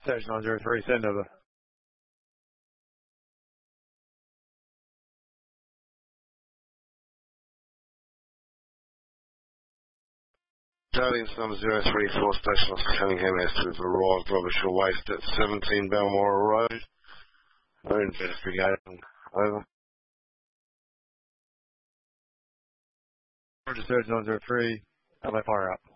Station 903, send over. Guardians number 034, Station Officer Cunningham has to have arrived rubbish or waste at 17 Balmoral Road. No investigation. Over. Roger, Station 903, LA fire up.